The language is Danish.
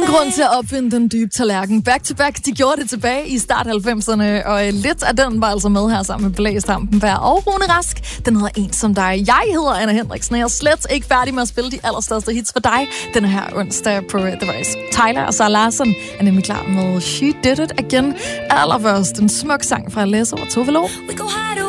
grund til at opfinde den dybe tallerken. Back to back, de gjorde det tilbage i start 90'erne, og lidt af den var altså med her sammen med Blæs Hampenberg og Rune Rask. Den hedder En som dig. Jeg hedder Anna Hendriksen, og jeg er slet ikke færdig med at spille de allerstørste hits for dig den her onsdag på The Voice. Tyler og Sarah Larsson er nemlig klar med She Did It Again. Allerførst en smuk sang fra Lasse og Tove Lo.